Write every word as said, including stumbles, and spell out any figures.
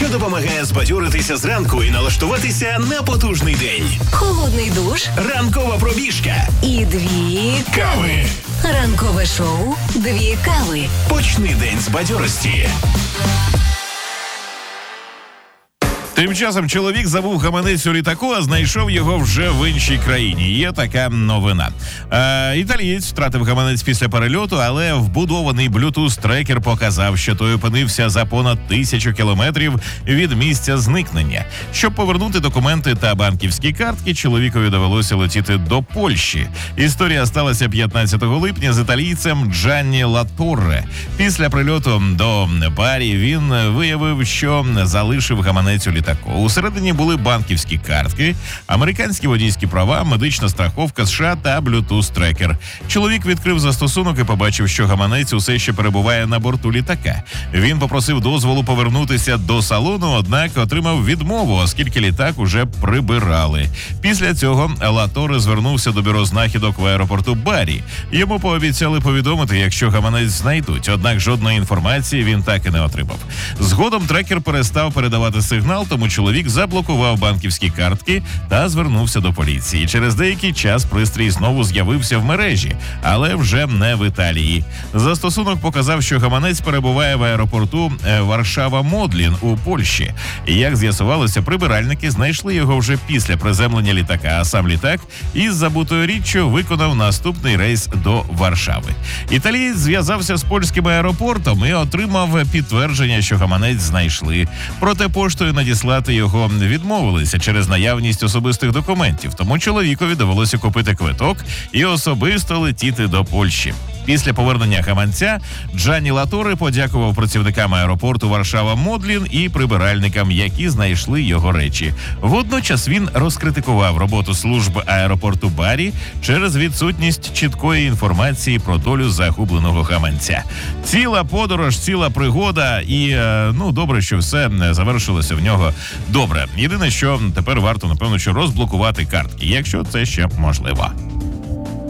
що допомагає збадьоритися зранку і налаштуватися на потужний день. Холодний душ, Ранкова пробіжка і дві кави. Ранкове шоу «Дві кави». Почни день з бадьорості. Тим часом чоловік забув гаманець у літаку, а знайшов його вже в іншій країні. Є така новина. Е, італієць втратив гаманець після перельоту, але вбудований Bluetooth-трекер показав, що той опинився за понад тисячу кілометрів від місця зникнення. Щоб повернути документи та банківські картки, чоловікові довелося летіти до Польщі. Історія сталася п'ятнадцятого липня з італійцем Джанні Латорре. Після прильоту до Барі він виявив, що залишив гаманець у літаку. Усередині були банківські картки, американські водійські права, медична страховка США та Bluetooth-трекер. Чоловік відкрив застосунок і побачив, що гаманець усе ще перебуває на борту літака. Він попросив дозволу повернутися до салону, однак отримав відмову, оскільки літак уже прибирали. Після цього Латоре звернувся до бюро знахідок в аеропорту Барі. Йому пообіцяли повідомити, якщо гаманець знайдуть, однак жодної інформації він так і не отримав. Згодом трекер перестав передавати сигнал, тому чоловік заблокував банківські картки та звернувся до поліції. Через деякий час пристрій знову з'явився в мережі, але вже не в Італії. Застосунок показав, що гаманець перебуває в аеропорту Варшава-Модлін у Польщі. Як з'ясувалося, прибиральники знайшли його вже після приземлення літака, а сам літак із забутою річчю виконав наступний рейс до Варшави. Італієць зв'язався з польським аеропортом і отримав підтвердження, що гаманець знайшли. Проте поштою надіслати його відмовилися через наявність особистих документів, тому чоловікові довелося купити квиток і особисто летіти до Польщі. Після повернення гаманця Джанні Латоре подякував працівникам аеропорту Варшава-Модлін і прибиральникам, які знайшли його речі. Водночас він розкритикував роботу служб аеропорту Барі через відсутність чіткої інформації про долю загубленого гаманця. Ціла подорож, ціла пригода і, ну, добре, що все завершилося в нього добре. Єдине, що тепер варто, напевно, що розблокувати картки, якщо це ще можливо.